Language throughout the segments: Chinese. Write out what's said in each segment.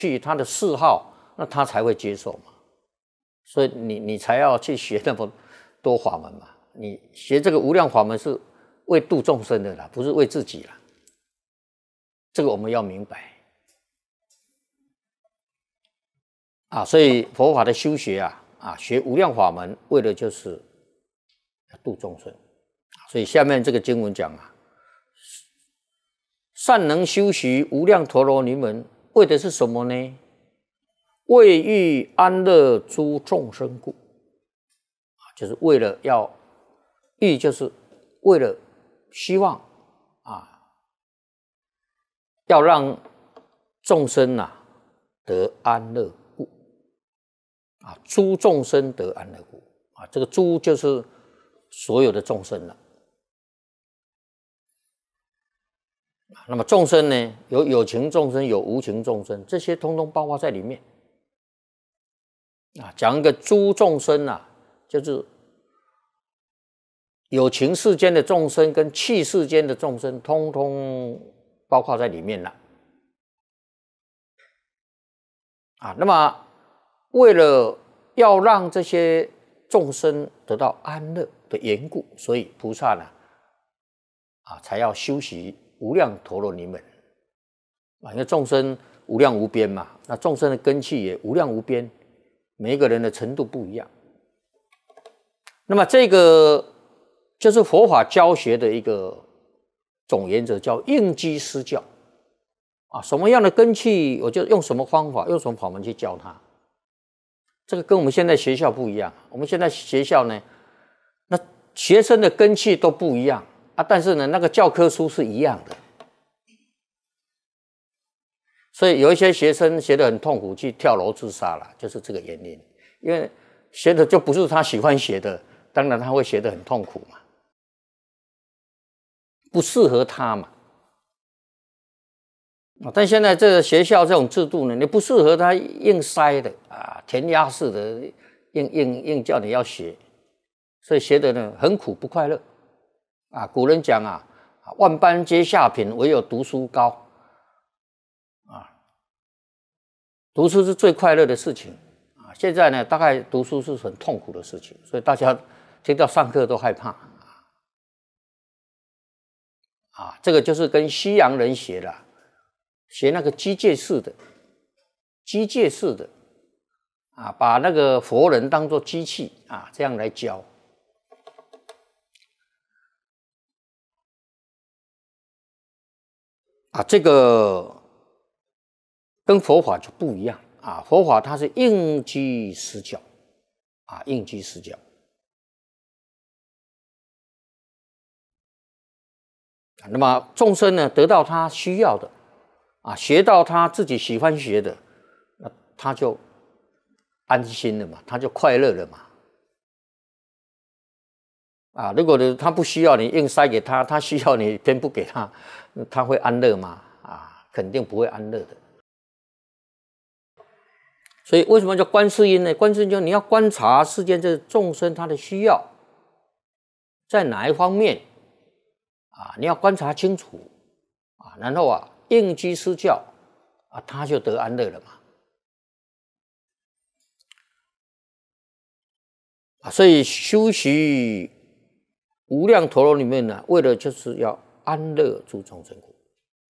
去他的嗜好，那他才会接受嘛。所以你才要去学那么多法门嘛。你学这个无量法门是为度众生的啦，不是为自己啦。这个我们要明白啊。所以佛法的修学学无量法门，为的就是要度众生。所以下面这个经文讲善能修习无量陀罗尼门，为的是什么呢？为欲安乐诸众生故，就是为了要欲，就是为了希望要让众生得安乐故诸众生得安乐故这个诸就是所有的众生了。那么众生呢，有情众生，有无情众生，这些通通包括在里面讲一个诸众生就是有情世间的众生跟器世间的众生，通通包括在里面了那么为了要让这些众生得到安乐的缘故，所以菩萨才要修习无量陀罗尼门因为众生无量无边嘛，那众生的根器也无量无边，每一个人的程度不一样。那么这个就是佛法教学的一个总原则，叫应机施教什么样的根器，我就用什么方法，用什么法门去教他。这个跟我们现在学校不一样。我们现在学校呢，那学生的根器都不一样但是呢，那个教科书是一样的。所以有一些学生学得很痛苦，去跳楼自杀了，就是这个原因。因为学的就不是他喜欢学的，当然他会学得很痛苦嘛，不适合他嘛。但现在这个学校这种制度呢，你不适合他硬塞的填鸭式的，硬叫你要学，所以学的呢很苦不快乐古人讲万般皆下品，唯有读书高读书是最快乐的事情现在呢，大概读书是很痛苦的事情，所以大家听到上课都害怕这个就是跟西洋人学的，学那个机械式的把那个佛人当作机器这样来教这个跟佛法就不一样佛法它是应机施教应机施教那么众生呢，得到他需要的学到他自己喜欢学的，那他就安心了嘛，他就快乐了嘛如果他不需要你硬塞给他，他需要你偏不给他，他会安乐吗？肯定不会安乐的。所以为什么叫观世音呢？观世音就是你要观察世间这众生他的需要在哪一方面你要观察清楚然后应机施教他就得安乐了嘛所以修习无量陀罗里面呢，为了就是要安乐诸众生故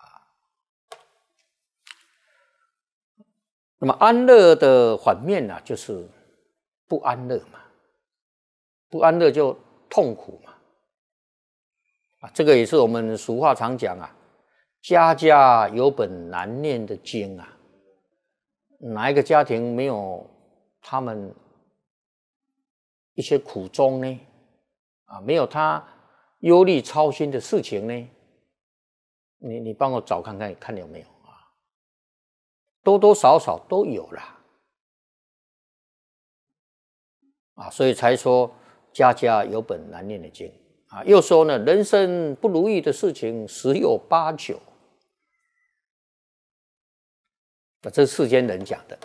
那么安乐的反面呢，就是不安乐嘛，不安乐就痛苦嘛这个也是我们俗话常讲家家有本难念的经哪一个家庭没有他们一些苦衷呢没有他忧虑操心的事情呢？你帮我找看看，看有没有多多少少都有啦所以才说家家有本难念的经又说呢，人生不如意的事情十有八九这是世间人讲的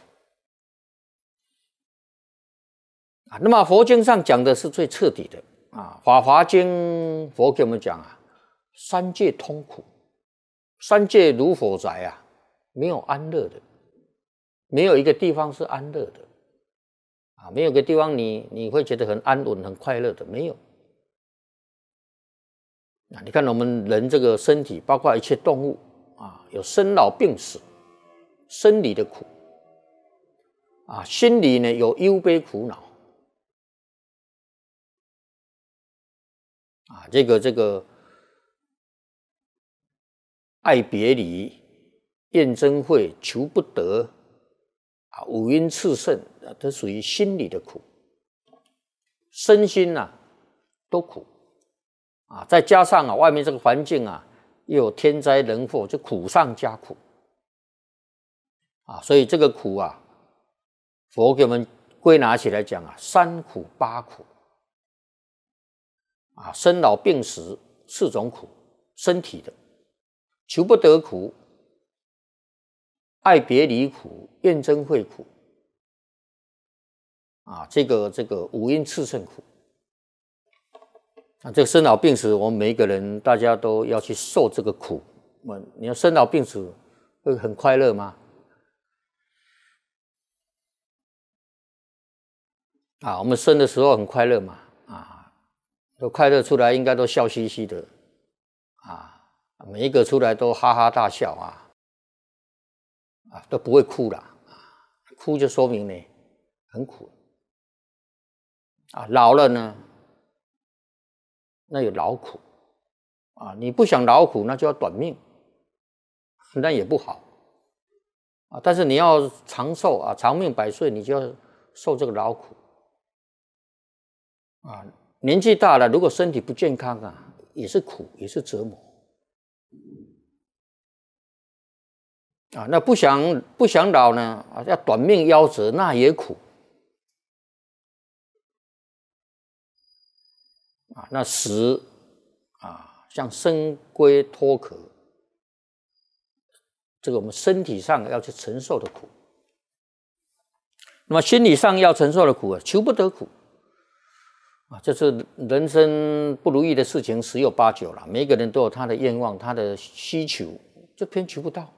那么佛经上讲的是最彻底的法华经佛给我们讲三界痛苦，三界如火宅没有安乐的没有一个地方是安乐的啊，没有一个地方你会觉得很安稳、很快乐的，没有。啊，你看我们人这个身体，包括一切动物啊，有生老病死，生理的苦啊，心里呢有忧悲苦恼啊，这个爱别离、怨憎会、求不得啊，五阴炽盛啊，都属于心理的苦，身心啊都苦啊，再加上啊外面这个环境啊，又有天灾人祸，就苦上加苦啊，所以这个苦啊，佛给我们归纳起来讲啊，3苦8苦啊，生老病死4种苦，身体的。求不得苦，爱别离苦，怨憎会苦，啊，这个五阴炽盛苦，啊，这个生老病死，我们每一个人大家都要去受这个苦。你要生老病死会很快乐吗？啊，我们生的时候很快乐嘛，啊，都快乐出来，应该都笑嘻嘻的，啊。每一个出来都哈哈大笑啊，都不会哭了，哭就说明呢很苦啊。老了呢，那有劳苦啊，你不想劳苦，那就要短命，那也不好啊。但是你要长寿啊，长命百岁，你就要受这个劳苦啊。年纪大了，如果身体不健康啊，也是苦，也是折磨。啊，那不想老呢，啊，要短命夭折，那也苦。啊，那死啊，像生龟脱壳，这个我们身体上要去承受的苦。那么心理上要承受的苦啊，求不得苦啊，这是人生不如意的事情十有八九了。每一个人都有他的愿望，他的需求，就偏求不到。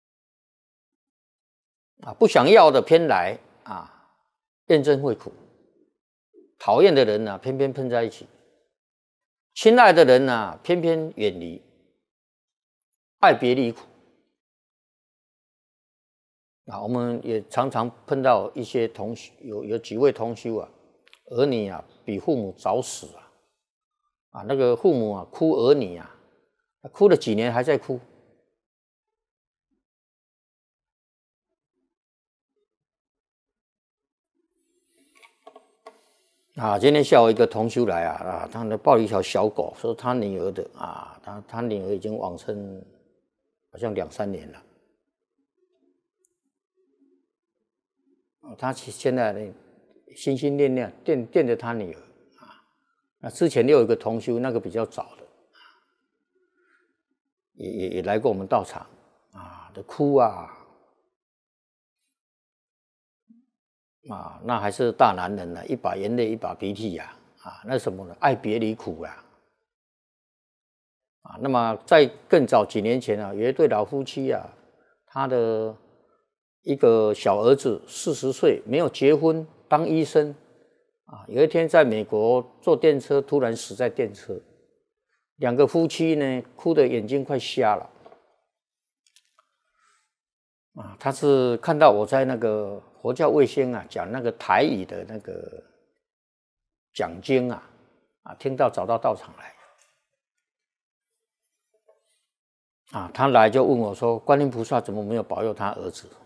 啊，不想要的偏来啊，怨憎会苦，讨厌的人呢、偏偏碰在一起，亲爱的人呢、偏偏远离，爱别离苦啊。我们也常常碰到一些同修，有几位同修啊，儿女啊比父母早死啊，那个父母啊哭儿女啊，哭了几年还在哭。啊，今天下午一个同修来啊，他抱了一条小狗，说他女儿的啊，他女儿已经往生，好像2、3年了。他现在呢，心心念念惦着他女儿啊。那之前又有一个同修，那个比较早的，也来过我们道场啊，的哭啊。啊，那还是大男人呢，一把眼泪一把鼻涕呀，啊，那什么呢？爱别离苦啊，啊，那么在更早几年前啊，有一对老夫妻啊，他的一个小儿子40岁，没有结婚，当医生啊，有一天在美国坐电车，突然死在电车，两个夫妻呢，哭得眼睛快瞎了。啊，他是看到我在那个佛教卫星啊讲那个台语的那个讲经啊，听到找到道场来，啊，他来就问我说：“观音菩萨怎么没有保佑他儿子？”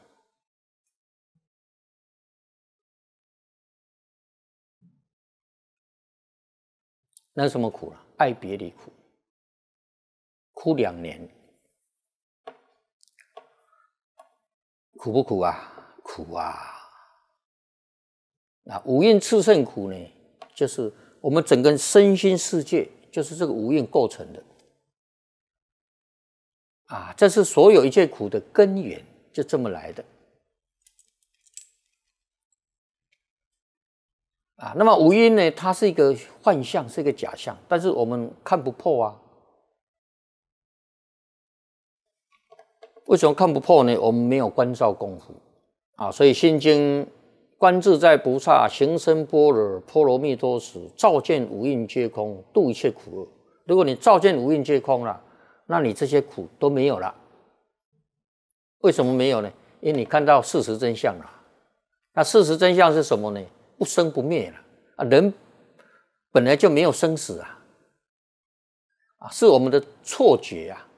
那是什么苦啊？爱别离苦，哭2年，苦不苦啊？苦啊！那五蕴炽盛苦呢，就是我们整个身心世界，就是这个五蕴构成的啊，这是所有一切苦的根源，就这么来的啊。那么五蕴呢，它是一个幻象，是一个假象，但是我们看不破啊。为什么看不破呢？我们没有关照功夫所以心经观自在菩萨行深般若波罗蜜多时，照见五蕴皆空，度一切苦厄。如果你照见五蕴皆空了，那你这些苦都没有了。为什么没有呢？因为你看到事实真相了。那事实真相是什么呢？不生不灭了。人本来就没有生死是我们的错觉